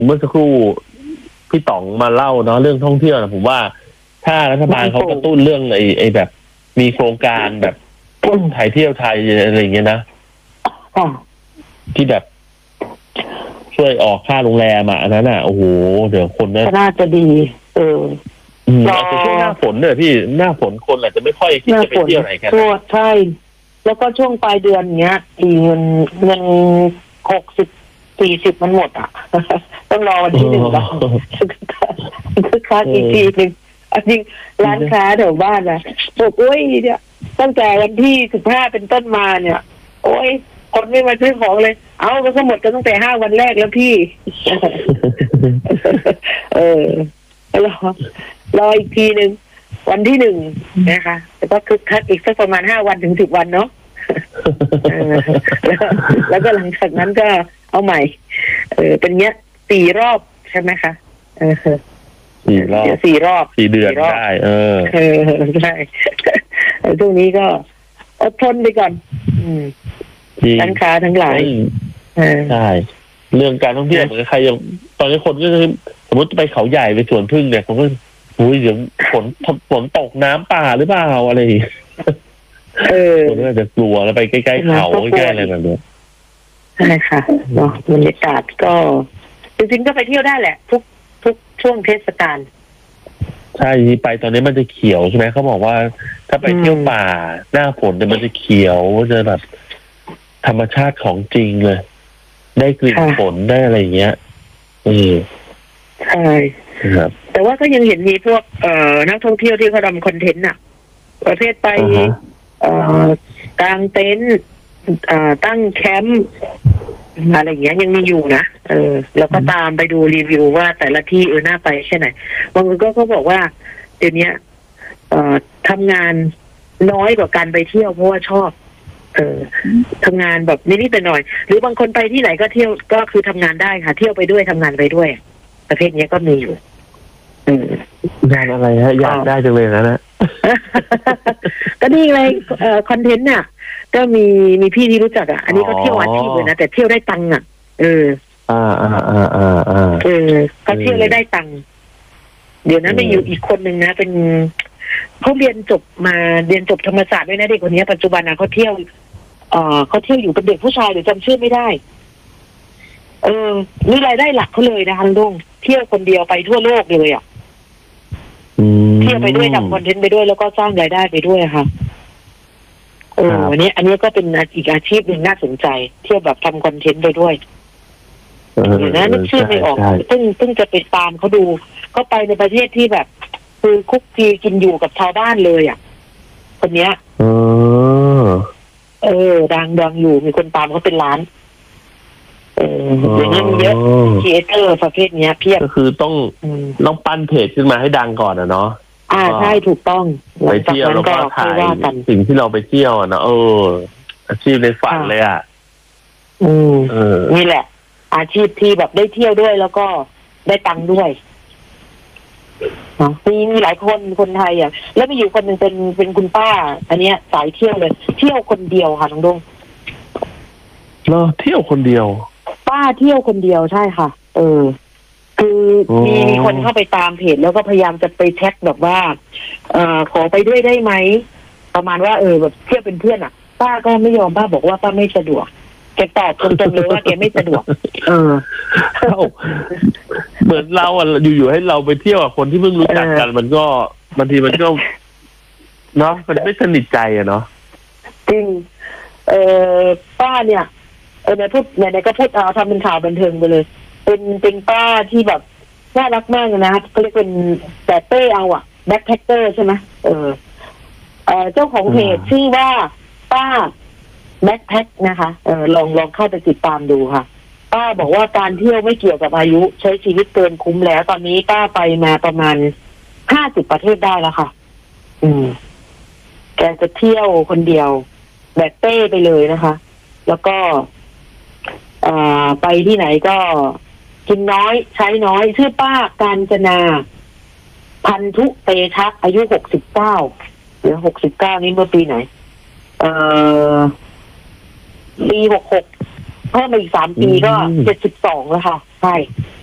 เมื่อสักครู่พี่ต๋องมาเล่าเนาะเรื่องท่องเที่ยวนะผมว่าถ้ารัฐบาลเขากระตุ้นเรื่องไอ้แบบมีโครงการแบบไทยเที่ยวไทยอะไรอย่างเงี้ยนะที่แบบช่วยออกค่าโรงแรมอันนั้นโอ้โหเดี๋ยวคนน่าจะดีอาจจะช่วงหน้าฝนเนี่ยพี่หน้าฝนคนอาจจะไม่ค่อยคิดจะไปเที่ยวไหนกันใช่แล้วก็ช่วงปลายเดือนเงี้ยเงิน60-40มันหมดต้องรอวันที่1แล้วคือค้าอีกทีนึงจริงร้านค้าแถวบ้านบอกโอ้ยเนี่ยตั้งแต่วันที่15เป็นต้นมาเนี่ยโอ้ยคนไม่มาซื้อของเลยมันก็หมดกันตั้งแต่5วันแรกแล้วพี่รออีกทีนึงวันที่1นะคะแต่ก็คึกคักอีกสักประมาณ5วันถึง10วันเนาะแล้วก็หลังจากนั้นก็เอาใหม่เป็นเงี้ย4 รอบใช่ไหมคะ4 รอบ 4 เดือนได้ใช่ช่วงนี้ก็อดทนไปก่อนร้านค้าทั้งหลายใช่เรื่องการท่องเที่ยวเหมือนใครยังตอนนี้คนก็สมมติไปเขาใหญ่ไปสวนพึ่งเนี่ยผมก็เดี๋ยวฝนตกน้ำป่าหรือเปล่าอะไรคนก็จะกลัวแล้วไปใกล้ๆเขาใกล้ๆอะไรแบบนี้ใช่ค่ะเนาะบรรยากาศก็จริงๆก็ไปเที่ยวได้แหละทุกช่วงเทศกาลใช่ไปตอนนี้มันจะเขียวใช่ไหมเขาบอกว่าถ้าไปเที่ยวป่าหน้าฝนเนี่ยมันจะเขียวจะแบบธรรมชาติของจริงเลยได้กลิ่นฝนได้อะไรเงี้ยใช่ครับแต่ว่าก็ยังเห็นมีพวกนักท่องเที่ยวที่เขาทำคอนเทนต์ประเภทไปกางเต็นท์ตั้งแคมป์อะไรอย่างเงี้ยยังมีอยู่นะแล้วก็ตามไปดูรีวิวว่าแต่ละที่น่าไปแค่ไหนบางคนก็เขาบอกว่าเดี๋ยวนี้ทำงานน้อยกว่าการไปเที่ยวเพราะว่าชอบทำงานแบบนิดๆหน่อยหรือบางคนไปที่ไหนก็เที่ยวก็คือทำงานได้ค่ะเที่ยวไปด้วยทำงานไปด้วยประเภทนี้ก็มีอยู่งานอะไรฮะอยากได้จังเลยนะก็นี่เลยคอนเทนต์เนี่ยก็มีพี่ที่รู้จักอันนี้เขาเที่ยวอาชีพเลยนะแต่เที่ยวได้ตังค์เขาเที่ยวเลยได้ตังค์เดี๋ยวนั้นไปอยู่อีกคนนึงนะเป็นเขาเรียนจบธรรมศาสตร์ด้วยนะเด็กคนนี้ปัจจุบันเขาเที่ยวอยู่เป็นเด็กผู้ชายเดี๋ยวจำชื่อไม่ได้นี่รายได้หลักเขาเลยนะคะลุงเที่ยวคนเดียวไปทั่วโลกเลยเที่ยวไปด้วยทำคอนเทนต์ไปด้วยแล้วก็สร้างรายได้ไปด้วยค่ะอันนี้ก็เป็นอีกอาชีพหนึ่งน่าสนใจเที่ยวแบบทำคอนเทนต์ไปด้วยเดี๋ยวนะนึกชื่อไม่ออกซึ่งจะไปตามเขาดูเขาไปในประเทศที่แบบคือคุกคีกินอยู่กับชาวบ้านเลยคนเนี้ยดังอยู่มีคนตามเขาเป็นล้านอย่างนี้มีเยอะครีเอเตอร์ประเภทเนี้ยเพียบก็คือต้องปั้นเพจขึ้นมาให้ดังก่อนเนาะใช่ถูกต้องไปเที่ยวแล้วก็ถ่ายสิ่งที่เราไปเที่ยวนะอาชีพในฝันเลยนี่แหละอาชีพที่แบบได้เที่ยวด้วยแล้วก็ได้ตังค์ด้วยมีหลายคนไทยแล้วมีอยู่คนหนึ่งเป็นคุณป้าอันเนี้ยสายเที่ยวเลยเที่ยวคนเดียวค่ะน้องดงเที่ยวคนเดียวป้าเที่ยวคนเดียวใช่ค่ะคือมีคนเข้าไปตามเพจแล้วก็พยายามจะไปแท็กแบบว่าขอไปด้วยได้ไหมประมาณว่าแบบเที่ยวเป็นเพื่อนป้าก็ไม่ยอมป้าบอกว่าป้าไม่สะดวกแกตอบตรงๆเลยว่าแกไม่สะดวกเหมือนเราอยู่ๆให้เราไปเที่ยวกับคนที่เพิ่งรู้จักกันมันก็บางทีมันก็เนาะมันไม่สนิทใจเนาะจริงป้าเนี่ยไหนก็พูดทำเป็นข่าวบันเทิงไปเลยเป็นป้าที่แบบน่ารักมากนะเขาเรียกเป็นแต่เป้แบ็คแพคเกอร์ใช่ไหมเจ้าของเพจชื่อว่าป้าแบ็คแพ็คนะคะลองเข้าไปติดตามดูค่ะป้าบอกว่าการเที่ยวไม่เกี่ยวกับอายุใช้ชีวิตเกินคุ้มแล้วตอนนี้ป้าไปมาประมาณ50 ประเทศได้แล้วค่ะแกจะเที่ยวคนเดียวแบบเป้ไปเลยนะคะแล้วก็ไปที่ไหนก็กินน้อยใช้น้อยชื่อป้ากาญจนาพันธุเตชักอายุ69หรือ69นี้เมื่อปีไหนปี66เพิ่มมาอีก3 ปีก็72แล้วค่ะใช่